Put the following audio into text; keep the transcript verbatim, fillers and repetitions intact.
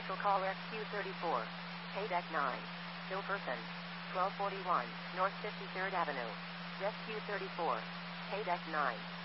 Special call S Q thirty-four. Paydeck nine. Hilperson. twelve forty-one, North fifty-third Avenue. S Q thirty-four. Paydeck nine.